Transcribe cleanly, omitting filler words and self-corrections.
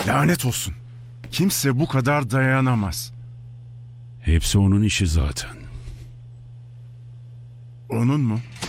Lanet olsun. Kimse bu kadar dayanamaz. Hepsi onun işi zaten. Onun mu?